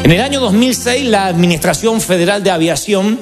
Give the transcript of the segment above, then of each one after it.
En el año 2006, la Administración Federal de Aviación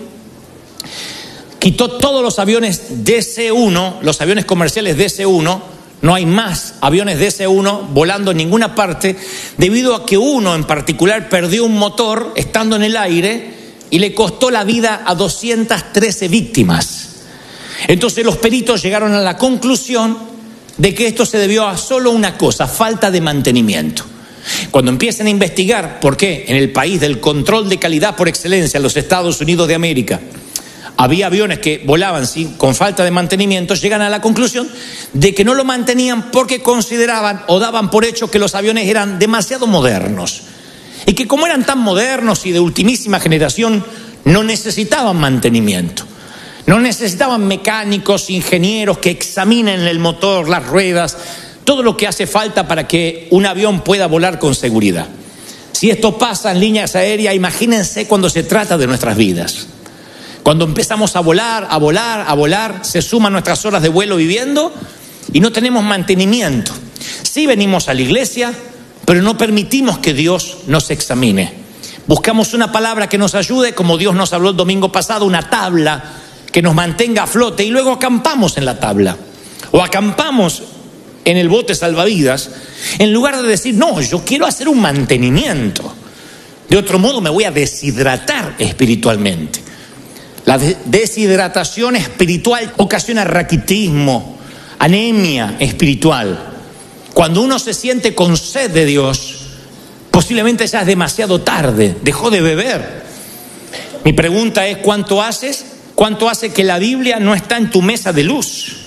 quitó todos los aviones DC-1, los aviones comerciales DC-1. No hay más aviones DC-1 volando en ninguna parte, debido a que uno en particular perdió un motor estando en el aire y le costó la vida a 213 víctimas. Entonces los peritos llegaron a la conclusión de que esto se debió a solo una cosa: falta de mantenimiento. Cuando empiezan a investigar por qué en el país del control de calidad por excelencia, en los Estados Unidos de América, había aviones que volaban con falta de mantenimiento, llegan a la conclusión de que no lo mantenían porque consideraban o daban por hecho que los aviones eran demasiado modernos, y que como eran tan modernos y de ultimísima generación, no necesitaban mantenimiento. No necesitaban mecánicos, ingenieros que examinen el motor, las ruedas, todo lo que hace falta para que un avión pueda volar con seguridad. Si esto pasa en líneas aéreas, imagínense cuando se trata de nuestras vidas. Cuando empezamos a volar, se suman nuestras horas de vuelo viviendo y no tenemos mantenimiento. Sí venimos a la iglesia, pero no permitimos que Dios nos examine. Buscamos una palabra que nos ayude, como Dios nos habló el domingo pasado, una tabla que nos mantenga a flote, y luego acampamos en la tabla o acampamos en el bote salvavidas, en lugar de decir, no, yo quiero hacer un mantenimiento. De otro modo me voy a deshidratar espiritualmente. La deshidratación espiritual ocasiona raquitismo, anemia espiritual. Cuando uno se siente con sed de Dios, posiblemente ya es demasiado tarde, dejó de beber. Mi pregunta es, ¿cuánto haces? ¿Cuánto hace que la Biblia no está en tu mesa de luz?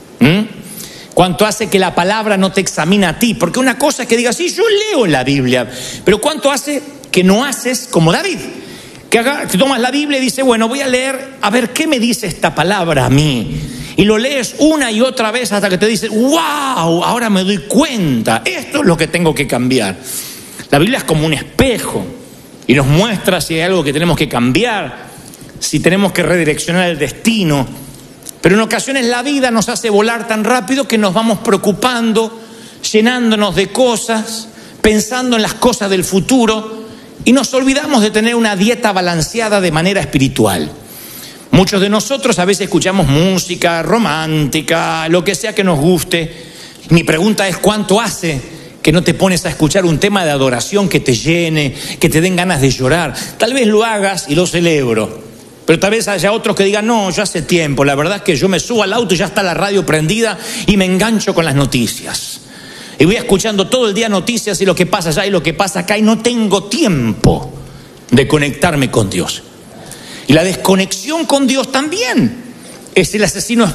¿Cuánto hace que la palabra no te examina a ti? Porque una cosa es que digas, sí, yo leo la Biblia, pero ¿cuánto hace que no haces como David? Que tomas la Biblia y dices, bueno, voy a leer, a ver qué me dice esta palabra a mí. Y lo lees una y otra vez hasta que te dices, wow, ahora me doy cuenta, esto es lo que tengo que cambiar. La Biblia es como un espejo y nos muestra si hay algo que tenemos que cambiar, si tenemos que redireccionar el destino. Pero en ocasiones la vida nos hace volar tan rápido que nos vamos preocupando, llenándonos de cosas, pensando en las cosas del futuro, y nos olvidamos de tener una dieta balanceada de manera espiritual. Muchos de nosotros a veces escuchamos música romántica, lo que sea que nos guste. Mi pregunta es, ¿cuánto hace que no te pones a escuchar un tema de adoración que te llene, que te den ganas de llorar? Tal vez lo hagas y lo celebro, pero tal vez haya otros que digan, no, yo hace tiempo, la verdad es que yo me subo al auto y ya está la radio prendida y me engancho con las noticias. Y voy escuchando todo el día noticias y lo que pasa allá y lo que pasa acá, y no tengo tiempo de conectarme con Dios. Y la desconexión con Dios también es el asesino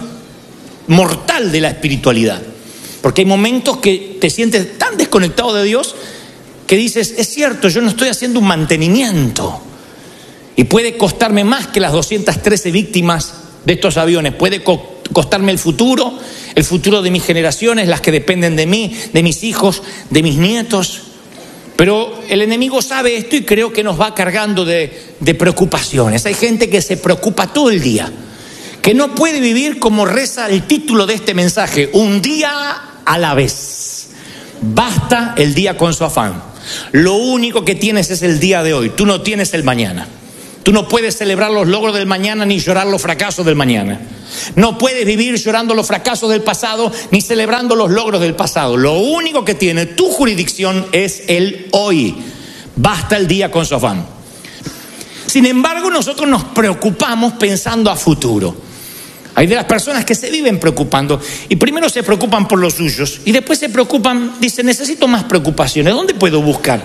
mortal de la espiritualidad. Porque hay momentos que te sientes tan desconectado de Dios que dices, es cierto, yo no estoy haciendo un mantenimiento. Y puede costarme más que las 213 víctimas de estos aviones. Puede costarme el futuro de mis generaciones, las que dependen de mí, de mis hijos, de mis nietos. Pero el enemigo sabe esto y creo que nos va cargando de preocupaciones. Hay gente que se preocupa todo el día, que no puede vivir como reza el título de este mensaje, un día a la vez. Basta el día con su afán. Lo único que tienes es el día de hoy, tú no tienes el mañana. Tú no puedes celebrar los logros del mañana ni llorar los fracasos del mañana. No puedes vivir llorando los fracasos del pasado ni celebrando los logros del pasado. Lo único que tiene tu jurisdicción es el hoy. Basta el día con su afán. Sin embargo, nosotros nos preocupamos pensando a futuro. Hay de las personas que se viven preocupando y primero se preocupan por los suyos y después se preocupan, dicen, necesito más preocupaciones. ¿Dónde puedo buscar?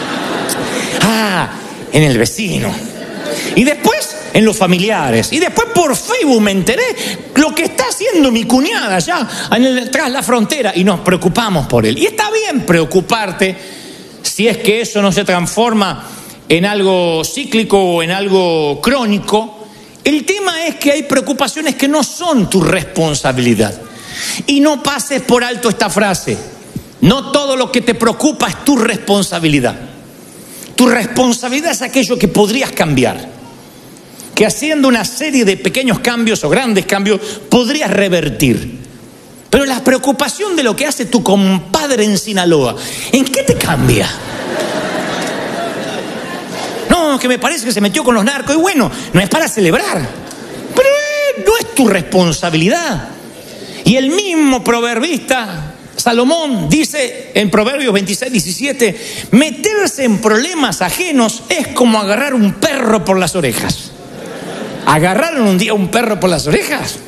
En el vecino. Y después en los familiares. Y después por Facebook me enteré lo que está haciendo mi cuñada allá tras la frontera. Y nos preocupamos por él. Y está bien preocuparte si es que eso no se transforma en algo cíclico o en algo crónico. El tema es que hay preocupaciones que no son tu responsabilidad. Y no pases por alto esta frase. No todo lo que te preocupa es tu responsabilidad. Tu responsabilidad es aquello que podrías cambiar, que haciendo una serie de pequeños cambios o grandes cambios podrías revertir. Pero la preocupación de lo que hace tu compadre en Sinaloa, ¿en qué te cambia? no, que me parece que se metió con los narcos. Y bueno, no es para celebrar, pero no es tu responsabilidad. Y el mismo proverbista Salomón dice en Proverbios 26:17, meterse en problemas ajenos es como agarrar un perro por las orejas. ¿Agarraron un día un perro por las orejas?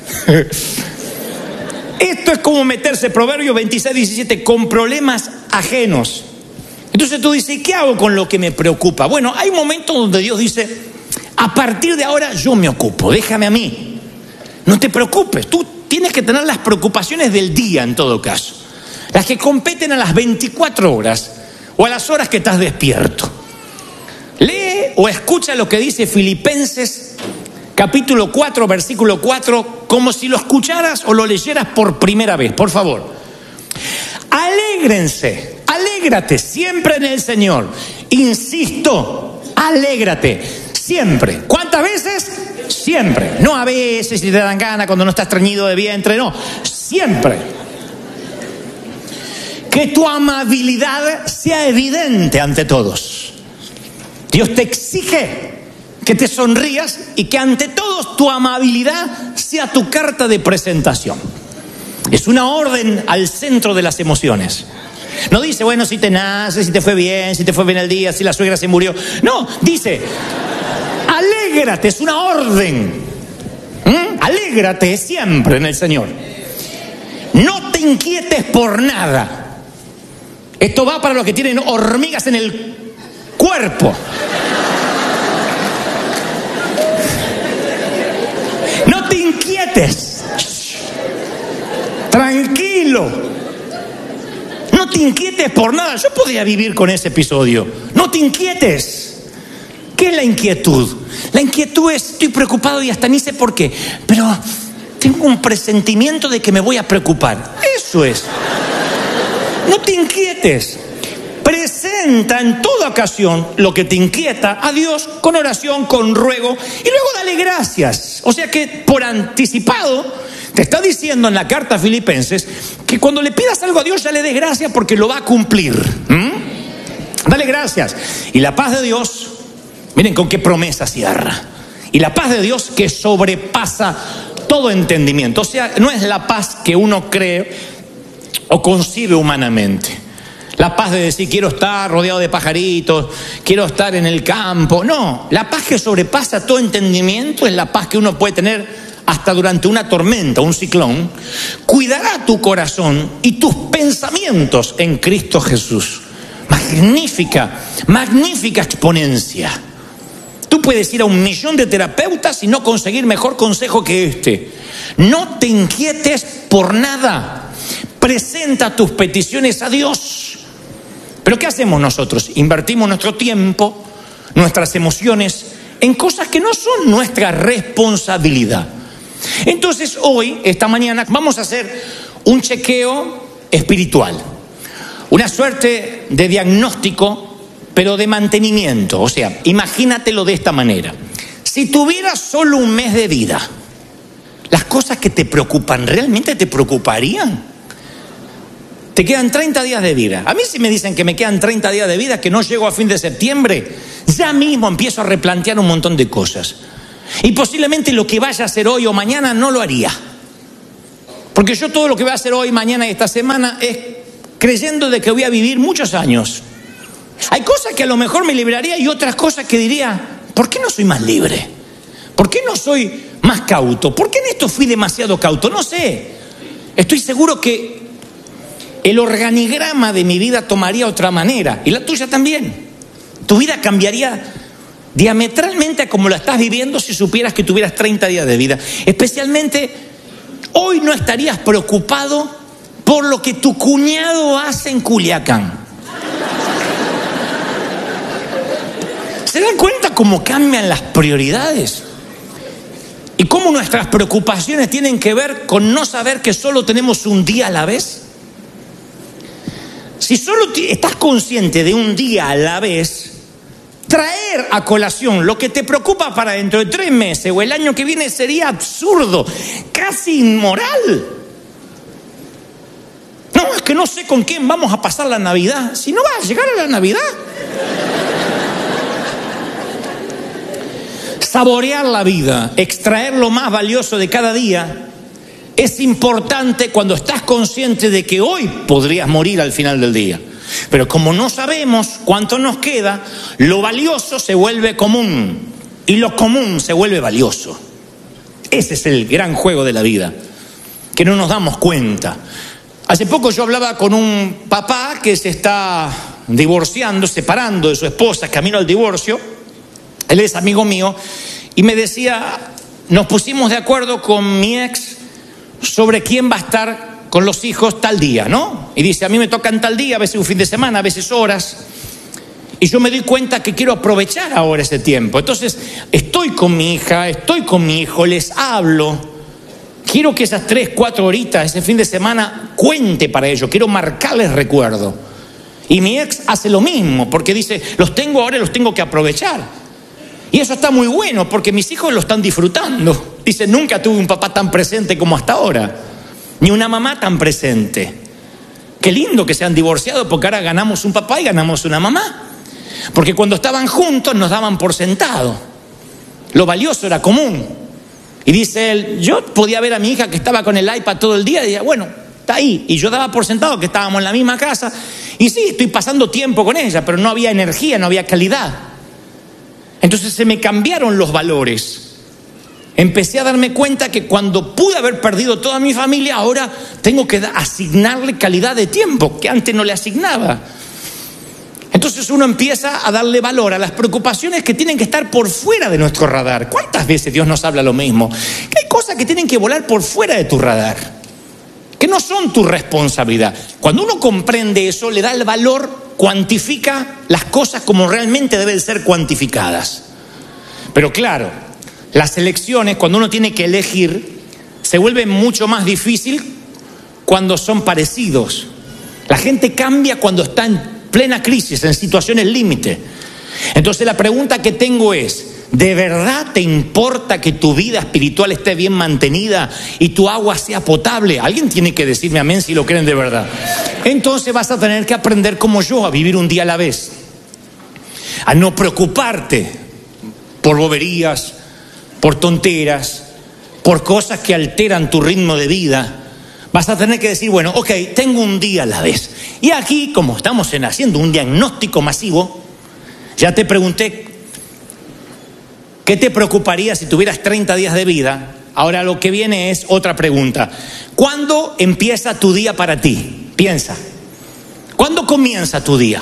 Esto es como meterse, Proverbios 26:17, con problemas ajenos. Entonces tú dices, ¿qué hago con lo que me preocupa? Bueno, hay momentos donde Dios dice, a partir de ahora yo me ocupo, déjame a mí. No te preocupes, tú tienes que tener las preocupaciones del día en todo caso. Las que competen a las 24 horas o a las horas que estás despierto. Lee o escucha lo que dice Filipenses capítulo 4, versículo 4, como si lo escucharas o lo leyeras por primera vez, por favor. Alégrense, alégrate siempre en el Señor. Insisto, alégrate siempre. ¿Cuántas veces? Siempre. No a veces si te dan ganas cuando no estás estreñido de vientre, no. Siempre. Que tu amabilidad sea evidente ante todos. Dios te exige que te sonrías y que ante todos tu amabilidad sea tu carta de presentación. Es una orden al centro de las emociones. No dice, bueno, si te nace, si te fue bien el día, si la suegra se murió. No, dice, alégrate, es una orden. Alégrate siempre en el Señor. No te inquietes por nada. Esto va para los que tienen hormigas en el cuerpo. No te inquietes. Tranquilo. No te inquietes por nada. Yo podría vivir con ese episodio. No te inquietes. ¿Qué es la inquietud? La inquietud es, estoy preocupado y hasta ni sé por qué, pero tengo un presentimiento de que me voy a preocupar. Eso es. No te inquietes. Presenta en toda ocasión lo que te inquieta a Dios con oración, con ruego, y luego dale gracias. O sea que por anticipado te está diciendo en la carta a Filipenses que cuando le pidas algo a Dios ya le des gracias porque lo va a cumplir. Dale gracias. Y la paz de Dios, miren con qué promesa cierra. Y la paz de Dios que sobrepasa todo entendimiento. O sea, no es la paz que uno cree o concibe humanamente. La paz de decir, quiero estar rodeado de pajaritos, quiero estar en el campo. No, la paz que sobrepasa todo entendimiento es la paz que uno puede tener hasta durante una tormenta, un ciclón. Cuidará tu corazón y tus pensamientos en Cristo Jesús. Magnífica, magnífica exponencia. Tú puedes ir a 1.000.000 de terapeutas y no conseguir mejor consejo que este. No te inquietes por nada. Presenta tus peticiones a Dios. Pero ¿qué hacemos nosotros? Invertimos nuestro tiempo, nuestras emociones en cosas que no son nuestra responsabilidad. Entonces hoy, esta mañana, vamos a hacer un chequeo espiritual. Una suerte de diagnóstico, pero de mantenimiento. O sea, imagínatelo de esta manera. Si tuvieras solo un mes de vida, ¿las cosas que te preocupan realmente te preocuparían? Te quedan 30 días de vida. A mí si me dicen que me quedan 30 días de vida, que no llego a fin de septiembre, ya mismo empiezo a replantear un montón de cosas. Y posiblemente lo que vaya a hacer hoy o mañana no lo haría. Porque yo todo lo que voy a hacer hoy, mañana y esta semana es creyendo de que voy a vivir muchos años. Hay cosas que a lo mejor me libraría y otras cosas que diría, ¿por qué no soy más libre? ¿Por qué no soy más cauto? ¿Por qué en esto fui demasiado cauto? No sé. Estoy seguro que el organigrama de mi vida tomaría otra manera, y la tuya también. Tu vida cambiaría diametralmente a como la estás viviendo si supieras que tuvieras 30 días de vida. Especialmente, hoy no estarías preocupado por lo que tu cuñado hace en Culiacán. ¿Se dan cuenta cómo cambian las prioridades? Y cómo nuestras preocupaciones tienen que ver con no saber que solo tenemos un día a la vez. Si solo estás consciente de un día a la vez, traer a colación lo que te preocupa para dentro de 3 meses o el año que viene sería absurdo, casi inmoral. No, es que no sé con quién vamos a pasar la Navidad. Si no va a llegar a la Navidad. saborear la vida, extraer lo más valioso de cada día, es importante cuando estás consciente de que hoy podrías morir al final del día. Pero como no sabemos cuánto nos queda, lo valioso se vuelve común y lo común se vuelve valioso. Ese es el gran juego de la vida, que no nos damos cuenta. Hace poco yo hablaba con un papá que se está divorciando, separando de su esposa, camino al divorcio. Él es amigo mío y me decía, nos pusimos de acuerdo con mi ex sobre quién va a estar con los hijos tal día, ¿no? Y dice, a mí me tocan tal día, a veces un fin de semana, a veces horas. Y yo me doy cuenta que quiero aprovechar ahora ese tiempo. Entonces, estoy con mi hija, estoy con mi hijo, les hablo. Quiero que esas 3, 4 horitas, ese fin de semana, cuente para ellos. Quiero marcarles recuerdo. Y mi ex hace lo mismo, porque dice, los tengo ahora y los tengo que aprovechar. Y eso está muy bueno, porque mis hijos lo están disfrutando. Dice, nunca tuve un papá tan presente como hasta ahora, ni una mamá tan presente. Qué lindo que se han divorciado, porque ahora ganamos un papá y ganamos una mamá. Porque cuando estaban juntos nos daban por sentado. Lo valioso era común. Y dice él, yo podía ver a mi hija que estaba con el iPad todo el día y decía, bueno, está ahí. Y yo daba por sentado que estábamos en la misma casa. Y sí, estoy pasando tiempo con ella, pero no había energía, no había calidad. Entonces se me cambiaron los valores. Empecé a darme cuenta que cuando pude haber perdido toda mi familia, ahora tengo que asignarle calidad de tiempo que antes no le asignaba. Entonces uno empieza a darle valor a las preocupaciones que tienen que estar por fuera de nuestro radar. ¿Cuántas veces Dios nos habla lo mismo? Que hay cosas que tienen que volar por fuera de tu radar, que no son tu responsabilidad. Cuando uno comprende eso, le da el valor, cuantifica las cosas como realmente deben ser cuantificadas. Pero claro, las elecciones, cuando uno tiene que elegir, se vuelven mucho más difícil cuando son parecidos. La gente cambia cuando está en plena crisis, en situaciones límite. Entonces la pregunta que tengo es, ¿de verdad te importa que tu vida espiritual esté bien mantenida y tu agua sea potable? Alguien tiene que decirme amén si lo creen de verdad. Entonces vas a tener que aprender como yo a vivir un día a la vez, a no preocuparte por boberías, por tonteras, por cosas que alteran tu ritmo de vida. Vas a tener que decir, bueno, ok, tengo un día a la vez. Y aquí, como estamos haciendo un diagnóstico masivo, ya te pregunté, ¿qué te preocuparía si tuvieras 30 días de vida? Ahora lo que viene es otra pregunta. ¿Cuándo empieza tu día para ti? Piensa. ¿Cuándo comienza tu día?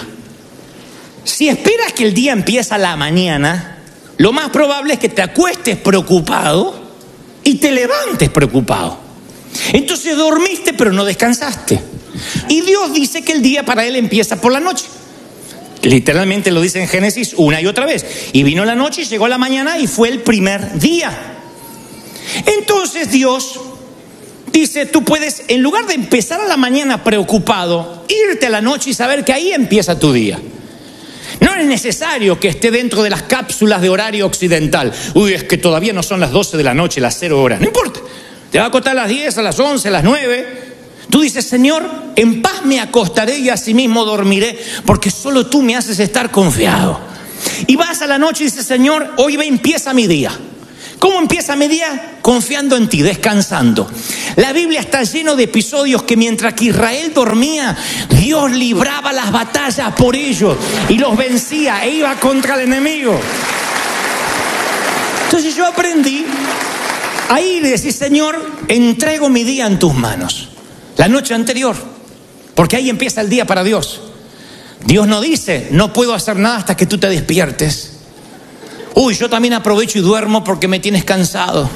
Si esperas que el día empiece a la mañana, lo más probable es que te acuestes preocupado y te levantes preocupado. Entonces dormiste pero no descansaste. Y Dios dice que el día para Él empieza por la noche. Literalmente lo dice en Génesis una y otra vez. Y vino la noche y llegó la mañana y fue el primer día. Entonces Dios dice, tú puedes, en lugar de empezar a la mañana preocupado, irte a la noche y saber que ahí empieza tu día. No es necesario que esté dentro de las cápsulas de horario occidental. Uy, es que todavía no son las 12 de la noche, las 0 horas. No importa. Te va a acostar a las 10, a las 11, a las 9. Tú dices, Señor, en paz me acostaré y asimismo dormiré, porque solo tú me haces estar confiado. Y vas a la noche y dices, Señor, hoy empieza mi día. ¿Cómo empieza mi día? Confiando en ti, descansando. La Biblia está lleno de episodios que mientras que Israel dormía, Dios libraba las batallas por ellos y los vencía e iba contra el enemigo. Entonces yo aprendí a ir y decir, Señor, entrego mi día en tus manos. La noche anterior, porque ahí empieza el día para Dios. Dios no dice, no puedo hacer nada hasta que tú te despiertes. Uy, yo también aprovecho y duermo porque me tienes cansado.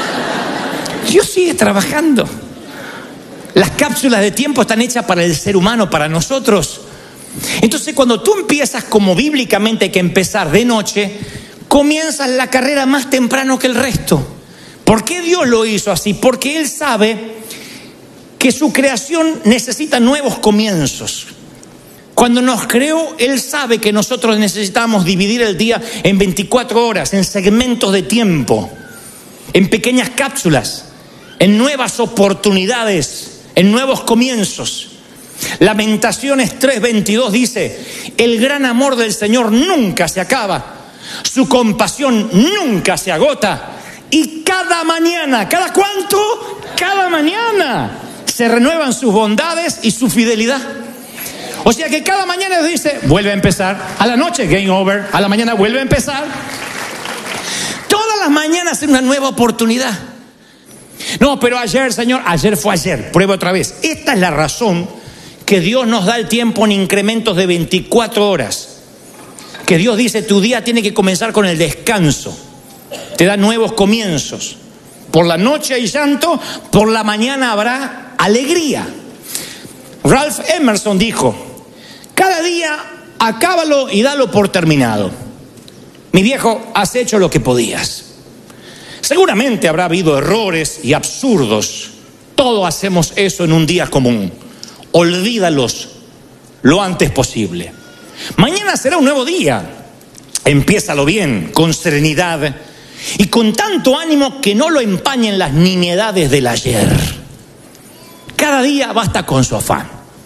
Dios sigue trabajando. Las cápsulas de tiempo están hechas para el ser humano, para nosotros. Entonces cuando tú empiezas, como bíblicamente hay que empezar de noche, comienzas la carrera más temprano que el resto. ¿Por qué Dios lo hizo así? Porque Él sabe que su creación necesita nuevos comienzos. Cuando nos creó, Él sabe que nosotros necesitamos dividir el día en 24 horas, en segmentos de tiempo, en pequeñas cápsulas, en nuevas oportunidades, en nuevos comienzos. Lamentaciones 3:22 dice, el gran amor del Señor nunca se acaba, Su compasión nunca se agota. Y cada mañana, ¿cada cuánto? Cada mañana se renuevan sus bondades y su fidelidad. O sea que cada mañana dice, vuelve a empezar. A la noche, game over. A la mañana vuelve a empezar. Todas las mañanas es una nueva oportunidad. No, pero ayer, Señor, ayer fue ayer. Prueba otra vez. Esta es la razón que Dios nos da el tiempo en incrementos de 24 horas. Que Dios dice, tu día tiene que comenzar con el descanso. Te da nuevos comienzos. Por la noche hay llanto, por la mañana habrá alegría. Ralph Emerson dijo, cada día acábalo y dalo por terminado. Mi viejo, has hecho lo que podías. Seguramente habrá habido errores y absurdos. Todos hacemos eso en un día común. Olvídalos lo antes posible. Mañana será un nuevo día. Empiézalo bien, con serenidad y con tanto ánimo que no lo empañen las nimiedades del ayer. Cada día basta con su afán.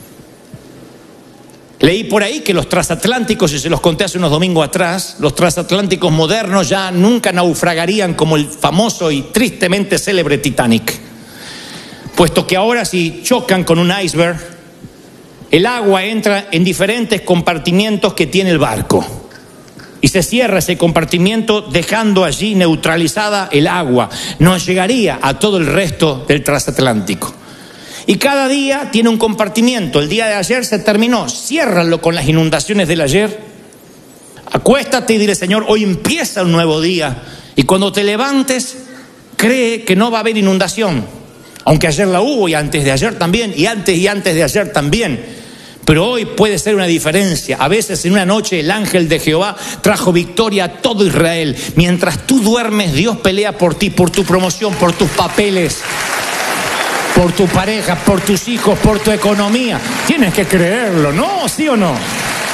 Leí por ahí que los transatlánticos, y se los conté hace unos domingos atrás, los transatlánticos modernos ya nunca naufragarían como el famoso y tristemente célebre Titanic, puesto que ahora si chocan con un iceberg, el agua entra en diferentes compartimientos que tiene el barco y se cierra ese compartimiento dejando allí neutralizada el agua. No llegaría a todo el resto del transatlántico. Y cada día tiene un compartimiento. El día de ayer se terminó. Ciérralo con las inundaciones del ayer. Acuéstate y dile, Señor, hoy empieza un nuevo día. Y cuando te levantes, cree que no va a haber inundación. Aunque ayer la hubo y antes de ayer también, y antes de ayer también. Pero hoy puede ser una diferencia. A veces en una noche el ángel de Jehová trajo victoria a todo Israel. Mientras tú duermes, Dios pelea por ti, por tu promoción, por tus papeles, por tu pareja, por tus hijos, por tu economía. Tienes que creerlo, ¿no? ¿Sí o no?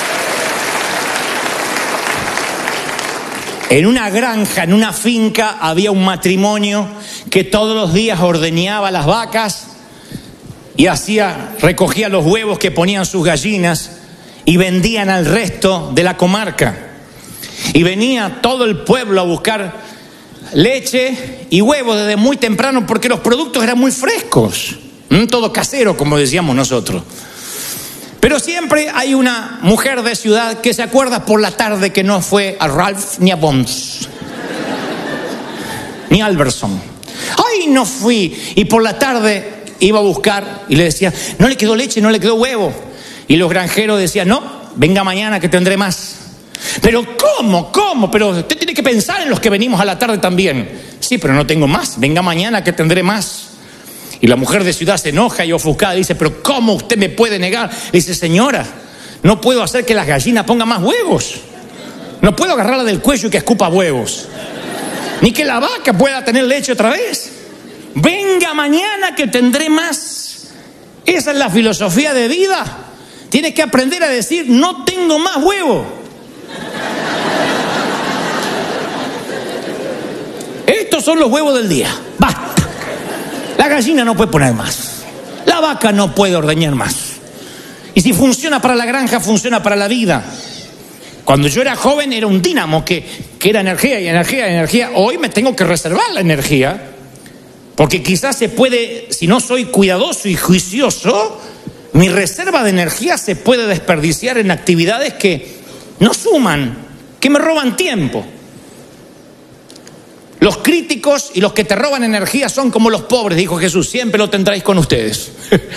En una granja, en una finca, había un matrimonio que todos los días ordeñaba las vacas y recogía los huevos que ponían sus gallinas y vendían al resto de la comarca. Y venía todo el pueblo a buscar leche y huevos desde muy temprano porque los productos eran muy frescos, todo casero, como decíamos nosotros. Pero siempre hay una mujer de ciudad que se acuerda por la tarde que no fue a Ralph ni a Bonds ni a Alberson. ¡Ay, no fui! Y por la tarde iba a buscar y le decía, no le quedó leche, no le quedó huevo. Y los granjeros decían, no, venga mañana que tendré más. Pero ¿cómo? Pero usted tiene que pensar en los que venimos a la tarde también. Sí, pero no tengo más, venga mañana que tendré más. Y la mujer de ciudad se enoja y ofuscada dice, pero ¿cómo usted me puede negar? Le dice, señora, no puedo hacer que las gallinas pongan más huevos. No puedo agarrarla del cuello y que escupa huevos. Ni que la vaca pueda tener leche otra vez. Venga mañana que tendré más. Esa es la filosofía de vida. Tienes que aprender a decir, no tengo más huevo. Estos son los huevos del día. Basta. La gallina no puede poner más. La vaca no puede ordeñar más. Y si funciona para la granja, funciona para la vida. Cuando yo era joven era un dínamo que era energía y energía. Hoy me tengo que reservar la energía. Porque quizás se puede, si no soy cuidadoso y juicioso, mi reserva de energía se puede desperdiciar en actividades que no suman, que me roban tiempo. Los críticos y los que te roban energía son como los pobres, dijo Jesús, siempre lo tendréis con ustedes.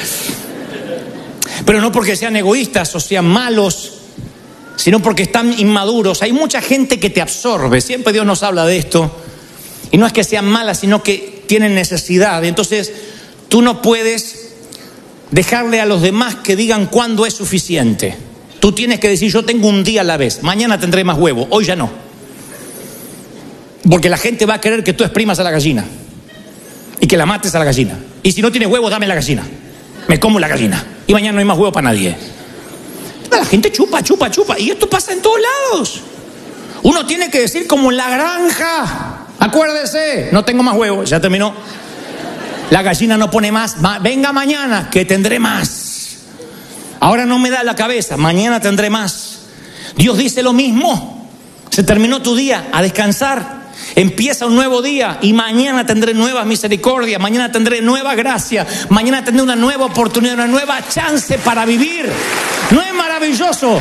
Pero no porque sean egoístas o sean malos, sino porque están inmaduros. Hay mucha gente que te absorbe, siempre Dios nos habla de esto. Y no es que sean malas, sino que tienen necesidad. Entonces, tú no puedes dejarle a los demás que digan cuándo es suficiente. Tú tienes que decir, yo tengo un día a la vez. Mañana tendré más huevo, hoy ya no. Porque la gente va a querer que tú exprimas a la gallina y que la mates a la gallina. Y si no tienes huevo, dame la gallina. Me como la gallina. Y mañana no hay más huevo para nadie. La gente chupa. Y esto pasa en todos lados. Uno tiene que decir como en la granja. Acuérdese, no tengo más huevo. Ya terminó. La gallina no pone más. Venga mañana que tendré más. Ahora no me da la cabeza. Mañana tendré más. Dios dice lo mismo. Se terminó tu día, a descansar. Empieza un nuevo día y mañana tendré nueva misericordia, mañana tendré nueva gracia, mañana tendré una nueva oportunidad, una nueva chance para vivir. ¿No es maravilloso?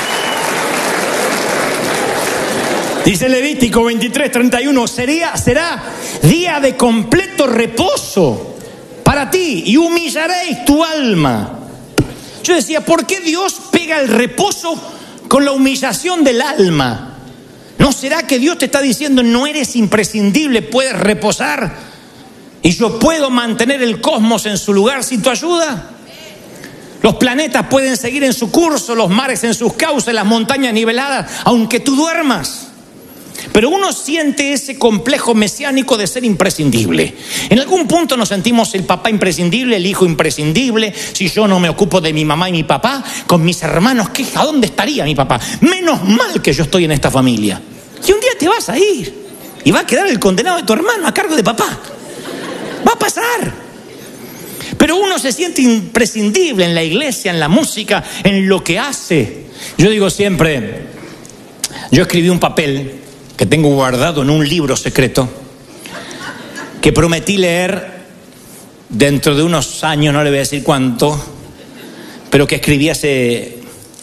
Dice Levítico 23:31, será día de completo reposo para ti y humillaréis tu alma. Yo decía, ¿por qué Dios pega el reposo con la humillación del alma? ¿No será que Dios te está diciendo, no eres imprescindible, puedes reposar y yo puedo mantener el cosmos en su lugar sin tu ayuda? Los planetas pueden seguir en su curso, los mares en sus cauces, las montañas niveladas, aunque tú duermas. Pero uno siente ese complejo mesiánico de ser imprescindible. En algún punto nos sentimos el papá imprescindible, el hijo imprescindible. Si yo no me ocupo de mi mamá y mi papá, con mis hermanos, ¿a dónde estaría mi papá? Menos mal que yo estoy en esta familia. Y un día te vas a ir y va a quedar el condenado de tu hermano a cargo de papá. Va a pasar. Pero uno se siente imprescindible en la iglesia, en la música, en lo que hace. Yo digo siempre, yo escribí un papel que tengo guardado en un libro secreto, que prometí leer dentro de unos años, no le voy a decir cuánto, pero que escribí hace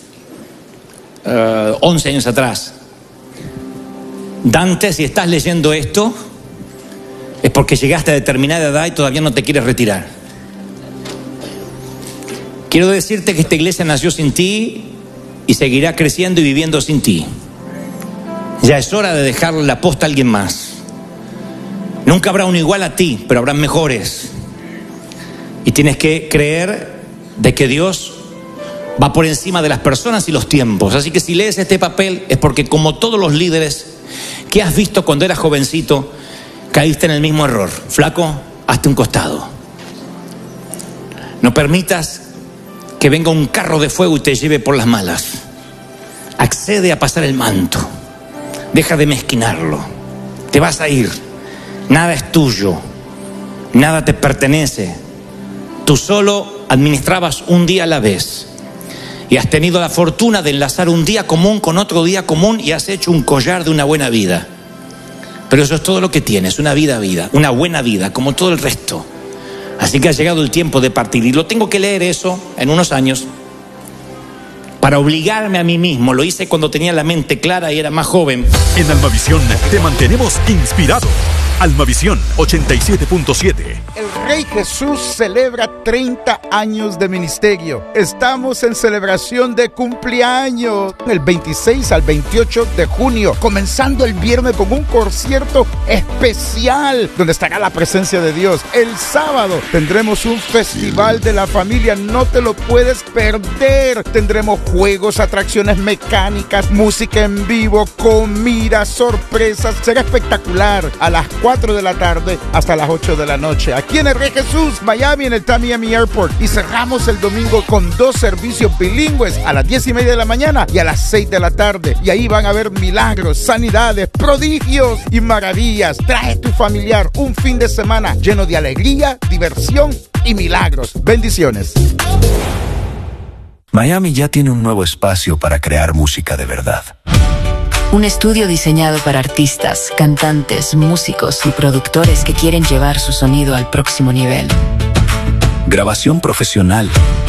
11 años atrás. Dante, si estás leyendo esto, es porque llegaste a determinada edad y todavía no te quieres retirar. Quiero decirte que esta iglesia nació sin ti y seguirá creciendo y viviendo sin ti. Ya es hora de dejarle la posta a alguien más. Nunca habrá uno igual a ti, pero habrán mejores. Y tienes que creer de que Dios va por encima de las personas y los tiempos. Así que si lees este papel es porque, como todos los líderes que has visto cuando eras jovencito, caíste en el mismo error. Flaco, hazte un costado. No permitas que venga un carro de fuego y te lleve por las malas. Accede a pasar el manto. Deja de mezquinarlo. Te vas a ir. Nada es tuyo. Nada te pertenece. Tú solo administrabas un día a la vez. Y has tenido la fortuna de enlazar un día común con otro día común y has hecho un collar de una buena vida. Pero eso es todo lo que tienes, una una buena vida, como todo el resto. Así que ha llegado el tiempo de partir. Y lo tengo que leer eso en unos años para obligarme a mí mismo. Lo hice cuando tenía la mente clara y era más joven. En Almavisión te mantenemos inspirado. Almavisión 87.7. El Rey Jesús celebra 30 años de ministerio. Estamos en celebración de cumpleaños. El 26 al 28 de junio, comenzando el viernes con un concierto especial donde estará la presencia de Dios. El sábado tendremos un festival de la familia. No te lo puedes perder. Tendremos juegos, atracciones mecánicas, música en vivo, comida, sorpresas. Será espectacular. A las 4 de la tarde hasta las 8 de la noche. Aquí en el Rey Jesús, Miami, en el Miami Airport. Y cerramos el domingo con 2 servicios bilingües a las 10:30 de la mañana y a las 6 de la tarde. Y ahí van a haber milagros, sanidades, prodigios y maravillas. Trae tu familiar un fin de semana lleno de alegría, diversión y milagros. Bendiciones. Miami ya tiene un nuevo espacio para crear música de verdad. Un estudio diseñado para artistas, cantantes, músicos y productores que quieren llevar su sonido al próximo nivel. Grabación profesional